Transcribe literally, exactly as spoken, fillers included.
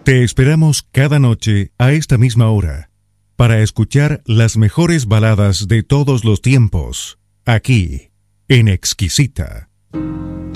Te esperamos cada noche a esta misma hora para escuchar las mejores baladas de todos los tiempos, aquí en Exquisita.